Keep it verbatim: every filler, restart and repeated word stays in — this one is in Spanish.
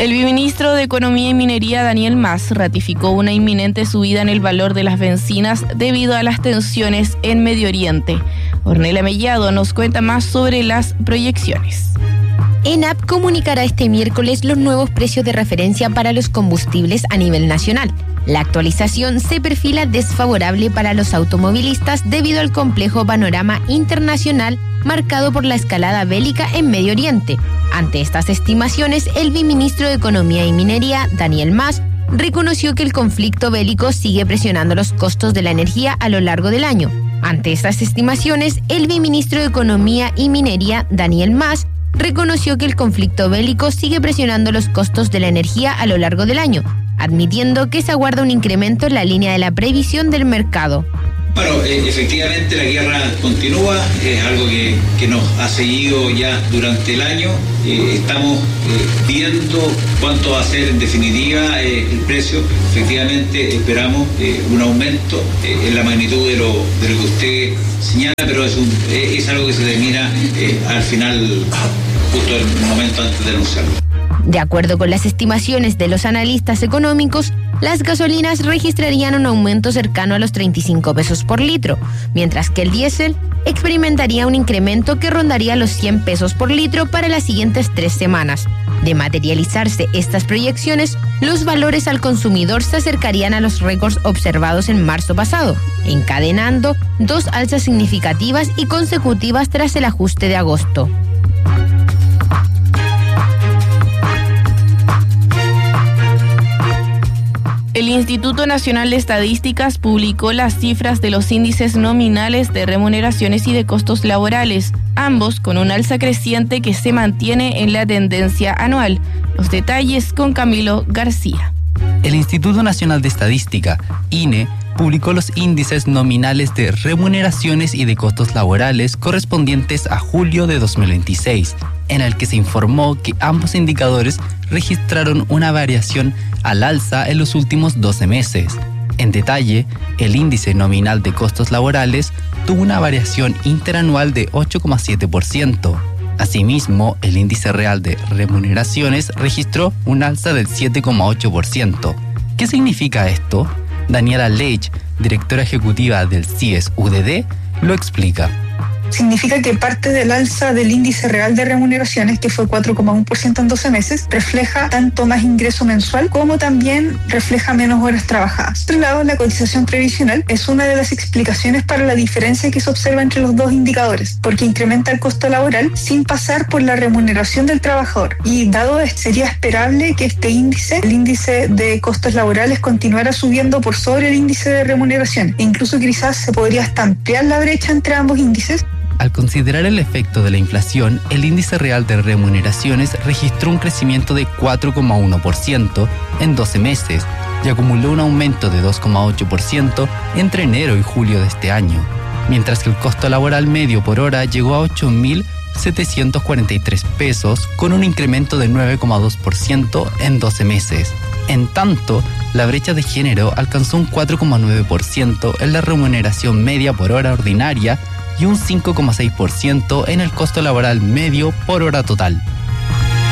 El viceministro de Economía y Minería, Daniel Mas, ratificó una inminente subida en el valor de las bencinas debido a las tensiones en Medio Oriente. Ornella Mellado nos cuenta más sobre las proyecciones. ENAP comunicará este miércoles los nuevos precios de referencia para los combustibles a nivel nacional. La actualización se perfila desfavorable para los automovilistas debido al complejo panorama internacional marcado por la escalada bélica en Medio Oriente. Ante estas estimaciones, el viceministro de Economía y Minería, Daniel Mas, reconoció que el conflicto bélico sigue presionando los costos de la energía a lo largo del año. Ante estas estimaciones, el viceministro de Economía y Minería, Daniel Mas, reconoció que el conflicto bélico sigue presionando los costos de la energía a lo largo del año, admitiendo que se aguarda un incremento en la línea de la previsión del mercado. Bueno, eh, efectivamente la guerra continúa, es algo que, que nos ha seguido ya durante el año. Eh, estamos eh, viendo cuánto va a ser en definitiva eh, el precio. Efectivamente esperamos eh, un aumento eh, en la magnitud de lo, de lo que usted señala, pero es, un, eh, es algo que se determina eh, al final, justo en el momento antes de anunciarlo. De acuerdo con las estimaciones de los analistas económicos, las gasolinas registrarían un aumento cercano a los treinta y cinco pesos por litro, mientras que el diésel experimentaría un incremento que rondaría los cien pesos por litro para las siguientes tres semanas. De materializarse estas proyecciones, los valores al consumidor se acercarían a los récords observados en marzo pasado, encadenando dos alzas significativas y consecutivas tras el ajuste de agosto. El Instituto Nacional de Estadísticas publicó las cifras de los índices nominales de remuneraciones y de costos laborales, ambos con un alza creciente que se mantiene en la tendencia anual. Los detalles con Camilo García. El Instituto Nacional de Estadística, I N E, publicó los índices nominales de remuneraciones y de costos laborales correspondientes a julio de dos mil veintiséis, en el que se informó que ambos indicadores registraron una variación al alza en los últimos doce meses. En detalle, el índice nominal de costos laborales tuvo una variación interanual de ocho coma siete por ciento. Asimismo, el índice real de remuneraciones registró un alza del siete coma ocho por ciento. ¿Qué significa esto? Daniela Leitch, directora ejecutiva del C I E S U D D, lo explica. Significa que parte del alza del índice real de remuneraciones, que fue cuatro coma uno por ciento en doce meses, refleja tanto más ingreso mensual como también refleja menos horas trabajadas. Por otro lado, la cotización previsional es una de las explicaciones para la diferencia que se observa entre los dos indicadores, porque incrementa el costo laboral sin pasar por la remuneración del trabajador. Y dado esto, sería esperable que este índice, el índice de costos laborales, continuara subiendo por sobre el índice de remuneración. E incluso quizás se podría hasta ampliar la brecha entre ambos índices. Al considerar el efecto de la inflación, el índice real de remuneraciones registró un crecimiento de cuatro coma uno por ciento en doce meses y acumuló un aumento de dos coma ocho por ciento entre enero y julio de este año, mientras que el costo laboral medio por hora llegó a ocho mil setecientos cuarenta y tres pesos con un incremento de nueve coma dos por ciento en doce meses. En tanto, la brecha de género alcanzó un cuatro coma nueve por ciento en la remuneración media por hora ordinaria y un cinco coma seis por ciento en el costo laboral medio por hora total.